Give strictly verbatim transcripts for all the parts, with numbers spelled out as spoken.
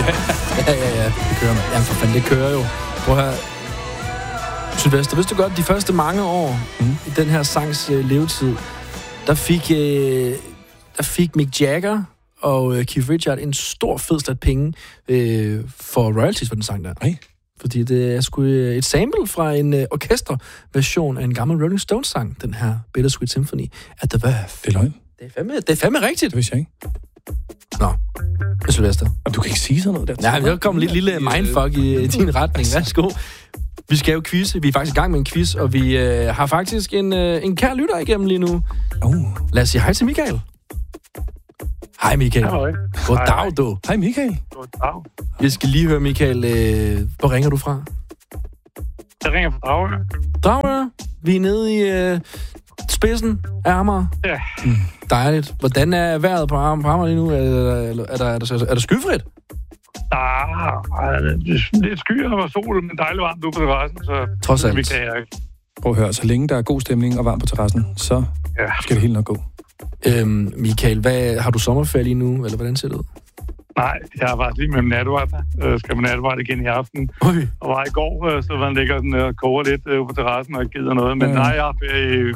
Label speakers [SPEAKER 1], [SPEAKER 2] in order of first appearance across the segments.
[SPEAKER 1] ja, ja, ja. Det kører, man. Jamen for fanden, det kører jo. Prøv at høre. Sylvester, vidste du godt, de første mange år mm. i den her sangs øh, levetid, der fik, øh, der fik Mick Jagger og øh, Keith Richards en stor fed slat penge øh, for royalties for den sang der.
[SPEAKER 2] Nej.
[SPEAKER 1] Fordi det er sgu et sample fra en øh, orkesterversion af en gammel Rolling Stones-sang, den her Bittersweet Symphony at the Verve.
[SPEAKER 2] Det er løgn.
[SPEAKER 1] Det er fandme, det er fandme rigtigt.
[SPEAKER 2] Det vidste jeg ikke.
[SPEAKER 1] Nå, Sylvester.
[SPEAKER 2] Og du kan ikke sige sådan noget der.
[SPEAKER 1] Nej, men der kom lidt lille mindfuck i, i din retning. Værsgo. Vi skal jo quizze. Vi er faktisk i gang med en quiz, og vi øh, har faktisk en, øh, en kær lytter igennem lige nu.
[SPEAKER 2] Oh.
[SPEAKER 1] Lad os sige hej til Michael. Hej Michael.
[SPEAKER 3] Hej.
[SPEAKER 1] Goddag, du.
[SPEAKER 2] Hej Michael.
[SPEAKER 3] Goddag.
[SPEAKER 1] Vi skal lige høre, Michael, øh, hvor ringer du fra?
[SPEAKER 3] Jeg ringer fra Dragør.
[SPEAKER 1] Dragør. Vi er nede i øh, spidsen af Amager.
[SPEAKER 3] Ja.
[SPEAKER 1] Mm. Dejligt. Hvordan er vejret på Amager, på Amager lige nu? Er, er, der, er, der, er, der, er der skyfrit?
[SPEAKER 3] Ah, lidt skyer og sol, men dejligt varmt ude på terrassen, så
[SPEAKER 1] trods alt.
[SPEAKER 3] Vi kan jeg ikke.
[SPEAKER 2] Prøv at høre, så længe der er god stemning og varmt på terrassen, så ja. skal det helt nok gå.
[SPEAKER 1] Øhm, Michael, hvad, har du sommerferie lige nu, eller hvordan ser det ud?
[SPEAKER 3] Nej, jeg har været lige med nattevagt. Jeg skal med nattevagt igen i aften.
[SPEAKER 1] Okay.
[SPEAKER 3] Og var i går, så man ligger sådan og koger lidt ude på terrassen og gider noget. Men ja. nej, jeg har ferie i,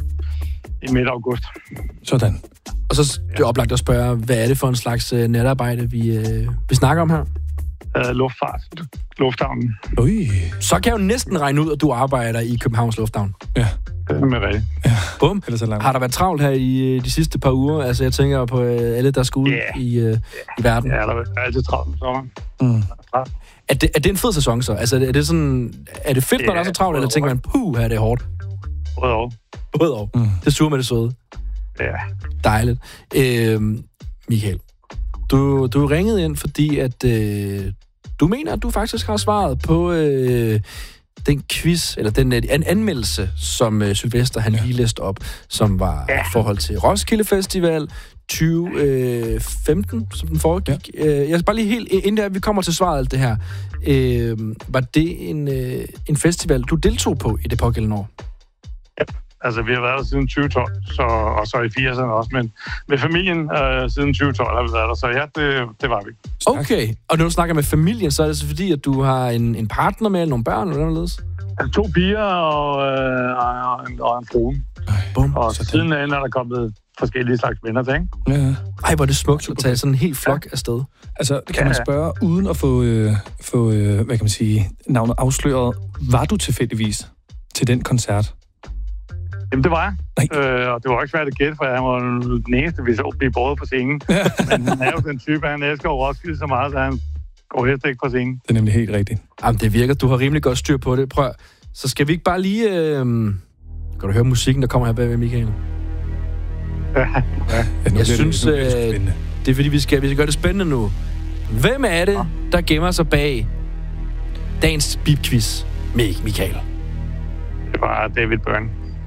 [SPEAKER 3] i midt august.
[SPEAKER 2] Sådan.
[SPEAKER 1] Og så er det oplagt at spørge, hvad er det for en slags uh, natarbejde, vi, uh, vi snakker om her?
[SPEAKER 3] Uh, luftfart. Lufthavnen.
[SPEAKER 2] Ui.
[SPEAKER 1] Så kan jeg jo næsten regne ud, at du arbejder i Københavns Lufthavn.
[SPEAKER 2] Ja.
[SPEAKER 3] Det er med rigtigt.
[SPEAKER 2] Ja.
[SPEAKER 1] Bum.
[SPEAKER 2] Så
[SPEAKER 1] har der været travlt her i de sidste par uger? Altså, jeg tænker på uh, alle, der skal ud
[SPEAKER 3] yeah.
[SPEAKER 1] i, uh, i verden.
[SPEAKER 3] Ja, der er altid travlt om sommeren.
[SPEAKER 2] Mm.
[SPEAKER 1] Er det, er det en fed sæson så? Altså, er det, sådan, er det fedt, når yeah, der er så travlt, eller tænker man, puh, her er det hårdt?
[SPEAKER 3] Både over.
[SPEAKER 1] Både over. Mm. Det suger med det søde.
[SPEAKER 3] Ja.
[SPEAKER 1] Dejligt. Øh, Michael, du, du ringede ind, fordi at øh, du mener, at du faktisk har svaret på øh, den quiz, eller den en anmeldelse, som øh, Sylvester han lige læste op, som var ja. i forhold til Roskilde Festival tyve femten, som den foregik. Ja. Øh, jeg skal bare lige helt, inden der, vi kommer til svaret alt det her, øh, var det en, øh, en festival, du deltog på i det pågældende år?
[SPEAKER 3] Ja. Altså, vi har været der siden tyve tolv, så, og så i firserne også, men med familien øh, siden tyve tolv har vi været der, så ja, det, det var vi.
[SPEAKER 1] Okay, og når du snakker med familien, så er det så fordi, at du har en, en partner med, eller nogle børn, eller noget?
[SPEAKER 3] Altså, to piger og, øh, og, en, og en frue.
[SPEAKER 1] Bum.
[SPEAKER 3] Og så siden er der kommet forskellige slags venner til, ikke?
[SPEAKER 2] Ja.
[SPEAKER 1] Ej, hvor er det smukt at tage sådan en helt flok ja. afsted.
[SPEAKER 2] Altså, kan man spørge, uden at få, øh, få øh, hvad kan man sige, navnet afsløret, var du tilfældigvis til den koncert?
[SPEAKER 3] Jamen, det var jeg. Øh, og det var ikke svært at gætte, for han var den eneste, vi så blive båret på scenen. Ja. Men han er jo den type, han elsker jo Roskilde så meget, så han går helst ikke på scenen.
[SPEAKER 2] Det er nemlig helt rigtigt.
[SPEAKER 1] Jamen, det virker. Du har rimelig godt styr på det. Prøv. Så skal vi ikke bare lige... Øh... Kan du høre musikken, der kommer her bagved, Michael?
[SPEAKER 3] Ja. ja.
[SPEAKER 1] Jeg, jeg synes, øh, det er fordi, vi skal, vi skal gøre det spændende nu. Hvem er det, der gemmer sig bag dagens bibquiz med Michael?
[SPEAKER 3] Det var David Byrne.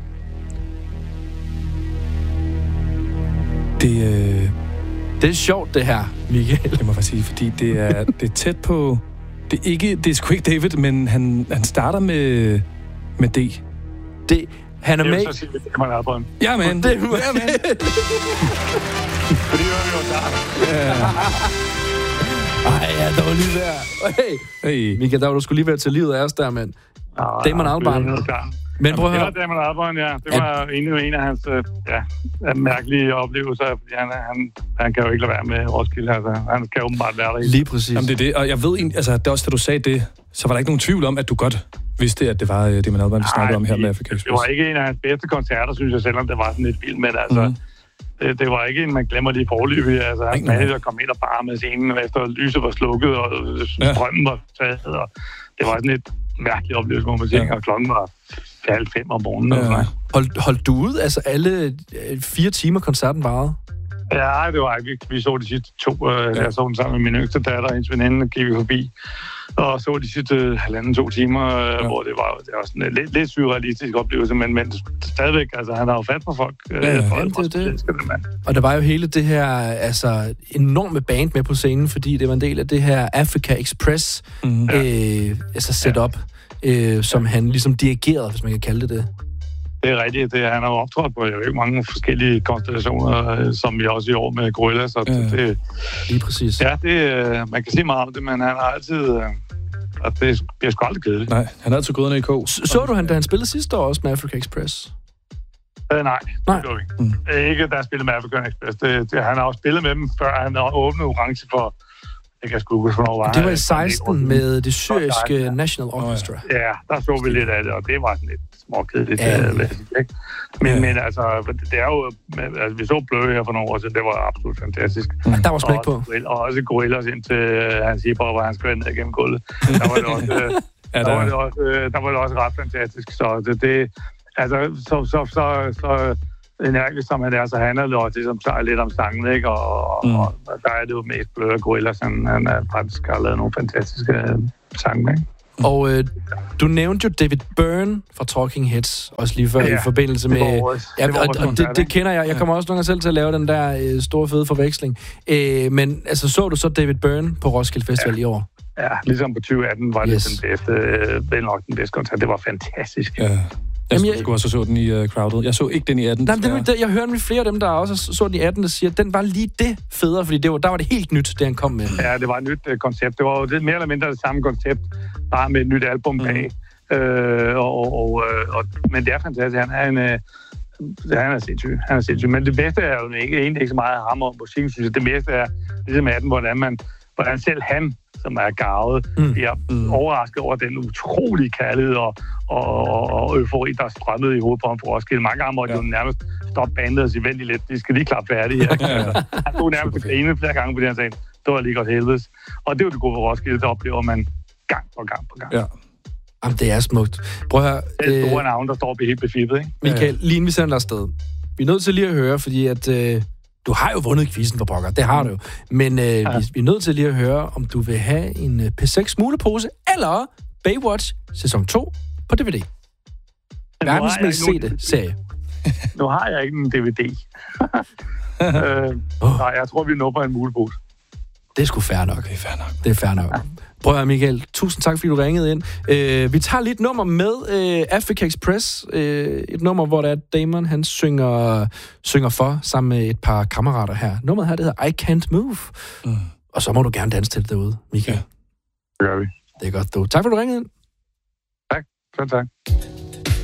[SPEAKER 2] Det, øh...
[SPEAKER 1] det er sjovt, det her, Michael.
[SPEAKER 2] Det må jeg sige, fordi det er, det er tæt på... Det er, ikke, det er sgu ikke David, men han, han starter med, med D.
[SPEAKER 1] Det, han er med...
[SPEAKER 3] Det er jo så sige, det kan man arbejde.
[SPEAKER 2] Ja, men.
[SPEAKER 1] Det er man.
[SPEAKER 2] Ja, men.
[SPEAKER 3] Fordi det var jo der.
[SPEAKER 2] Ja.
[SPEAKER 1] Ej, ja, der var lige der. Hey. hey. Michael, der var du skulle lige være til livet af os der, mand.
[SPEAKER 3] Ah,
[SPEAKER 1] Damon Albarn. Men prøv at høre.
[SPEAKER 3] Det var Damon Albarn, ja. Det var ja. en, en af hans ja, mærkelige oplevelser, fordi han, han, han kan jo ikke lade være med Roskilde. Altså. Han skal åbenbart være der i.
[SPEAKER 1] Lige præcis.
[SPEAKER 2] Jamen, det er det. Og jeg ved egentlig, altså, det er også, da du sagde det, så var der ikke nogen tvivl om, at du godt vidste, at det var det, man Albarn, vi snakkede om her med Afrika Express.
[SPEAKER 3] Det var ikke en af hans bedste koncerter, synes jeg, selvom det var sådan lidt vildt, men altså... Mm. Det, det var ikke en, man glemmer lige forløbet. Altså, han manager kom ind og bare med scenen, efter lyset var slukket, og strømmen var taget, og det var sådan et mærkeligt oplevelse, må man sige, ja. Og klokken var halv fem om morgenen. Ja.
[SPEAKER 1] Hold, holdt du ud? Altså, alle fire timer koncerten varede?
[SPEAKER 3] Ja, det var ikke. Vi så de sidste to. Ja. Jeg så den sammen med min yngste datter, og hendes veninde gik vi forbi. Og så de sidste halvanden, to timer, ja. Hvor det var, det var sådan en lidt, lidt surrealistisk oplevelse, men, men stadigvæk, altså han har jo fat på folk.
[SPEAKER 1] Ja, ja, for det, det. Det, og der var jo hele det her altså, enorme band med på scenen, fordi det var en del af det her Afrika Express mm-hmm. øh, altså setup, ja. øh, som ja. han ligesom dirigerede, hvis man kan kalde det det.
[SPEAKER 3] Det er rigtigt. Det, han har jo optrådt på jo mange forskellige konstellationer, som vi også i år med Gorillaz. Så
[SPEAKER 1] ja,
[SPEAKER 3] det,
[SPEAKER 1] lige præcis.
[SPEAKER 3] Ja, det, man kan sige meget om det, men han har altid... Og det bliver sgu aldrig kedeligt.
[SPEAKER 2] Nej, han har altid gået ned i kog.
[SPEAKER 1] Så, så du han, da han spillede sidste år også med Africa Express?
[SPEAKER 3] Øh, nej,
[SPEAKER 1] nej.
[SPEAKER 3] Det gjorde vi ikke. Mm. Ikke, da han spillede med Africa Express. Det, det, han har også spillet med dem, før han har åbnet orange for... Jeg kan sgu huske, hvornår var
[SPEAKER 1] det var i seksten med det syriske ja. National Orchestra.
[SPEAKER 3] Ja, der så vi lidt af det, og det var sådan lidt småkedeligt. Ja. Ikke? Men, ja. men altså, det er jo... Altså, vi så Blø her for nogle år siden, det var absolut fantastisk.
[SPEAKER 1] Mm. Der var smæk på.
[SPEAKER 3] Og også Gorillaz ind til hans hiphop, hvor han skulle ned gennem gulvet. Der var det også... ja, der, der, var det også der var det også ret fantastisk. Så det... det altså, så... så, så, så energisk som han er, så handler det også ligesom, lidt om sangen, ikke? Og, mm. og der er det jo mest bløde Gorillaz, han, han er faktisk har lavet nogle fantastiske øh, sange, ikke?
[SPEAKER 1] Og øh, du nævnte jo David Byrne fra Talking Heads, også lige før, ja, i forbindelse med... Det
[SPEAKER 3] vores,
[SPEAKER 1] ja,
[SPEAKER 3] det,
[SPEAKER 1] og, og det, det kender jeg. Jeg kommer også nogle gange selv til at lave den der øh, store, fede forveksling. Øh, men altså, så du så David Byrne på Roskilde Festival ja. i år?
[SPEAKER 3] Ja, ligesom på tyve atten var det yes. den bedste, øh, vel nok den bedste koncert. Det var fantastisk. Ja.
[SPEAKER 2] Jeg, Jamen, jeg skulle også så den i uh, crowded. Jeg så ikke den i atten.
[SPEAKER 1] Nej, det, det, jeg hører med flere af dem, der også så den i atten, der siger, at den var lige det federe, fordi det var, der var det helt nyt, det han kom med.
[SPEAKER 3] Ja, det var et nyt uh, koncept. Det var jo det, mere eller mindre det samme koncept, bare med et nyt album bag. Mm. Øh, og, og, og, men det er fantastisk. Han er en... Uh, han er sindssyg. Han er sindssyg. Men det bedste er jo ikke, egentlig ikke så meget ham og musikken, synes jeg. Det meste er ligesom atten, hvordan man... Hvordan selv han, som er garvet, mm. bliver mm. overrasket over den utrolige kærlighed og, og, og eufori, der er strømmet i hovedet på ham for Roskilde. Mange gange måtte ja. jo nærmest stoppe bandet og sige, vent lige lidt, de skal lige klappe færdige her. Altså, han stod nærmest til grine flere gange på det, han sagde, det var lige godt helvedes. Og det er jo det gode for Roskilde, der oplever man gang på gang på gang. Ja.
[SPEAKER 1] Jamen, det er smukt. Prøv at høre.
[SPEAKER 3] Det er store øh, navn, der står helt befippet, ikke?
[SPEAKER 1] Michael, lige inden vi sender dig afsted. Vi er nødt til lige at høre, fordi at... Øh, du har jo vundet quizzen for pokker, det har du jo. Men øh, ja. vi, vi er nødt til lige at høre, om du vil have en øh, P seks smuglepose, eller Baywatch sæson to på D V D. Verdens mest sete serie.
[SPEAKER 3] Nu har jeg ikke en D V D. øh, oh. Nej, jeg tror, vi når på en mulepose.
[SPEAKER 1] Det er sgu fair nok.
[SPEAKER 2] Det er fair nok.
[SPEAKER 1] Det er fair nok. Ja. Prøv at høre, Michael. Tusind tak, fordi du ringede ind. Øh, vi tager lige et nummer med øh, Africa Express. Øh, et nummer, hvor der er Damon, han synger, synger for, sammen med et par kammerater her. Nummeret her, det hedder I Can't Move. Mm. Og så må du gerne danse til det derude, Michael.
[SPEAKER 3] Ja, det gør vi.
[SPEAKER 1] Det er godt, du. Tak, for du ringede ind.
[SPEAKER 3] Tak. Selv tak.